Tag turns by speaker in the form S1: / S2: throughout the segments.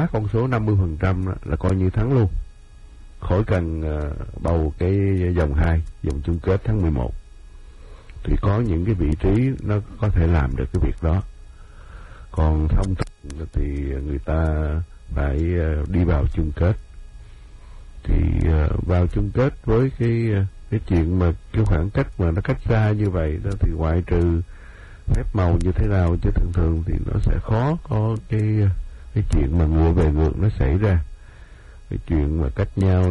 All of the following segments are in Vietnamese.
S1: quá con số 50% là coi như thắng luôn, khỏi cần bầu cái vòng 2, vòng chung kết tháng 11. Thì có những cái vị trí nó có thể làm được cái việc đó. Còn thông thường thì người ta phải đi vào chung kết. Thì vào chung kết với cái chuyện mà cái khoảng cách mà nó cách xa như vậy đó, thì ngoại trừ phép màu như thế nào, chứ thường thường thì nó sẽ khó có cái chuyện mà ngựa về ngược nó xảy ra. Cái chuyện mà cách nhau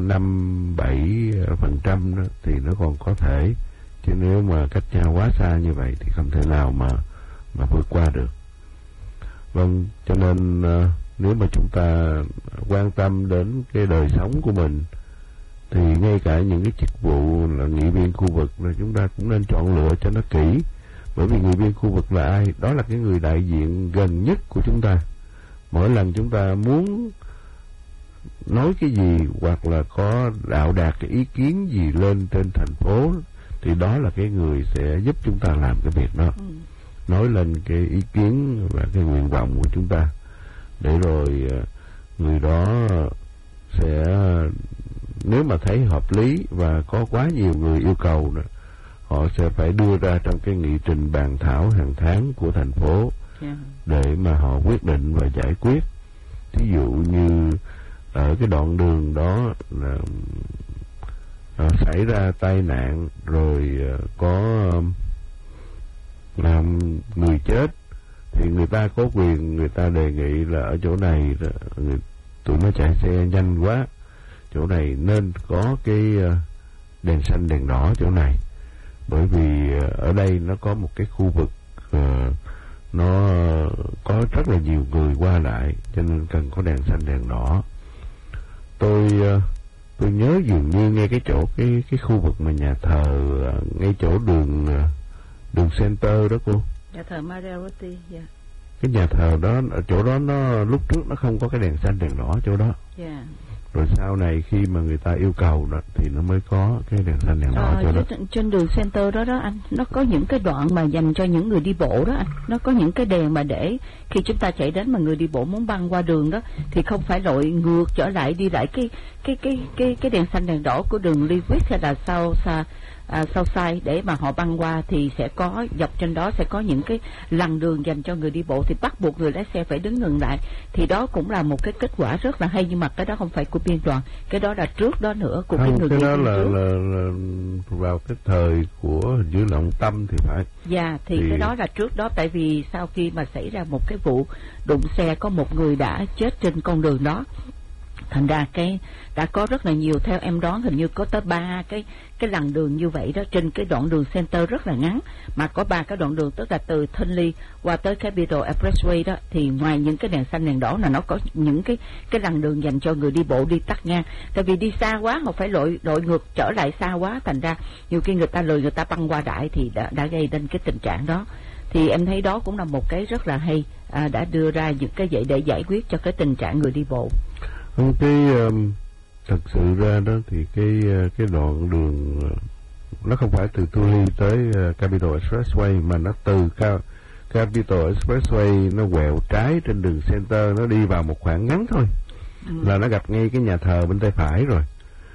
S1: 5-7% đó thì nó còn có thể, chứ nếu mà cách nhau quá xa như vậy thì không thể nào mà vượt qua được. Vâng, cho nên nếu mà chúng ta quan tâm đến cái đời sống của mình thì ngay cả những cái chức vụ là nghị viên khu vực là chúng ta cũng nên chọn lựa cho nó kỹ. Bởi vì nghị viên khu vực là ai? Đó là cái người đại diện gần nhất của chúng ta. Mỗi lần chúng ta muốn nói cái gì hoặc là có đạo đạt cái ý kiến gì lên trên thành phố thì đó là cái người sẽ giúp chúng ta làm cái việc đó. Nói lên cái ý kiến và cái nguyện vọng của chúng ta, để rồi người đó sẽ, nếu mà thấy hợp lý và có quá nhiều người yêu cầu nữa, họ sẽ phải đưa ra trong cái nghị trình bàn thảo hàng tháng của thành phố để mà họ quyết định và giải quyết. Thí dụ như ở cái đoạn đường đó là xảy ra tai nạn rồi có làm người chết, thì người ta có quyền, người ta đề nghị là ở chỗ này tụi nó chạy xe nhanh quá, chỗ này nên có cái đèn xanh đèn đỏ chỗ này, bởi vì ở đây nó có một cái khu vực nó có rất là nhiều người qua lại, cho nên cần có đèn xanh đèn đỏ. Tôi nhớ dường như ngay cái chỗ cái khu vực mà nhà thờ ngay chỗ đường Center đó cô.
S2: Nhà thờ Maria Rotti, yeah.
S1: Cái nhà thờ đó ở chỗ đó nó lúc trước nó không có cái đèn xanh đèn đỏ chỗ đó.
S2: Yeah.
S1: Rồi sau này khi mà người ta yêu cầu đó thì nó mới có cái đèn xanh đèn đỏ chỗ đó.
S2: Trên đường Center đó anh, nó có những cái đoạn mà dành cho những người đi bộ đó anh. Nó có những cái đèn mà để khi chúng ta chạy đến mà người đi bộ muốn băng qua đường đó thì không phải lội ngược trở lại đi lại cái đèn xanh đèn đỏ của đường Lewis hay là Southside để mà họ băng qua, thì sẽ có dọc trên đó sẽ có những cái lằn đường dành cho người đi bộ, thì bắt buộc người lái xe phải đứng ngừng lại. Thì đó cũng là một cái kết quả rất là hay, nhưng mà cái đó không phải của biên đoàn, cái đó là trước đó nữa của cái người
S1: cái đó là vào cái thời của Dữ Lộng Tâm thì phải.
S2: Dạ, thì cái đó là trước đó, tại vì sau khi mà xảy ra một cái vụ đụng xe có một người đã chết trên con đường đó, thành ra cái đã có rất là nhiều, theo em đoán hình như có tới 3 cái lằn đường như vậy đó, trên cái đoạn đường Center rất là ngắn mà có 3 cái đoạn đường, tức là từ Thunley qua tới Capitol Expressway đó, thì ngoài những cái đèn xanh đèn đỏ là nó có những cái lằn đường dành cho người đi bộ đi tắt ngang, tại vì đi xa quá họ phải lội ngược trở lại xa quá, thành ra nhiều khi người ta lười người ta băng qua đại thì đã gây đến cái tình trạng đó. Thì em thấy đó cũng là một cái rất là hay, đã đưa ra những cái vậy để giải quyết cho cái tình trạng người đi bộ.
S1: Không, thật sự ra đó thì cái đoạn đường nó không phải từ Tully tới Capitol Expressway, mà nó từ Capitol Expressway nó quẹo trái trên đường Center, nó đi vào một khoảng ngắn thôi là nó gặp ngay cái nhà thờ bên tay phải rồi.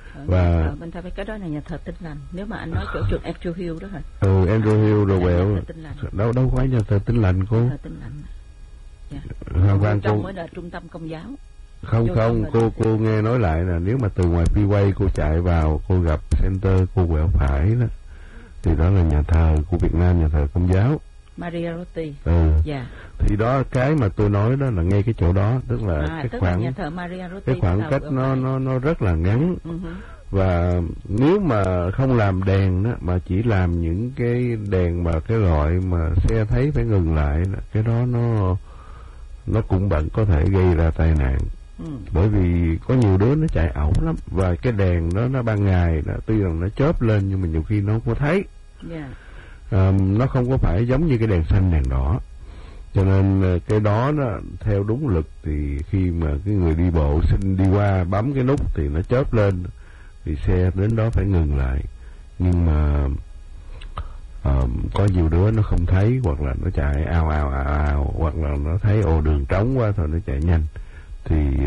S1: Và
S2: bên tay phải cái đó là nhà thờ Tin Lành, nếu mà anh nói chỗ trường Andrew Hill đó hả?
S1: Andrew Hill rồi quẹo đâu phải nhà thờ Tin Lành cô.
S2: Nhà thờ Tin Lành.
S1: Dạ.
S2: Trong mới là trung tâm công giáo.
S1: Không, cô nghe nói lại là nếu mà từ ngoài freeway cô chạy vào, cô gặp Center, cô quẹo phải đó, thì đó là nhà thờ của Việt Nam, nhà thờ Công giáo
S2: Maria Rotti.
S1: Yeah. Thì đó, cái mà tôi nói đó là ngay cái chỗ đó, tức là cái khoảng cách nó rất là ngắn. Và nếu mà không làm đèn đó, mà chỉ làm những cái đèn mà cái loại mà xe thấy phải ngừng lại, cái đó nó cũng vẫn có thể gây ra tai nạn. Bởi vì có nhiều đứa nó chạy ẩu lắm, và cái đèn đó nó ban ngày tuy rằng nó chớp lên nhưng mà nhiều khi nó không có thấy. Nó không có phải giống như cái đèn xanh đèn đỏ, cho nên cái đó theo đúng luật thì khi mà cái người đi bộ xin đi qua bấm cái nút thì nó chớp lên thì xe đến đó phải ngừng lại. Nhưng mà có nhiều đứa nó không thấy, hoặc là nó chạy ào ào, hoặc là nó thấy đường trống quá thôi nó chạy nhanh, thì